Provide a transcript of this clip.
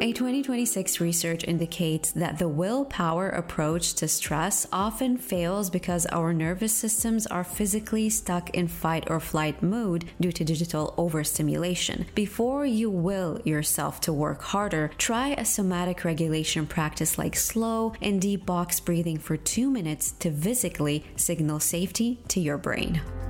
A 2026 research indicates that the willpower approach to stress often fails because our nervous systems are physically stuck in fight or flight mode due to digital overstimulation. Before you will yourself to work harder, try a somatic regulation practice like slow and deep box breathing for 2 minutes to physically signal safety to your brain.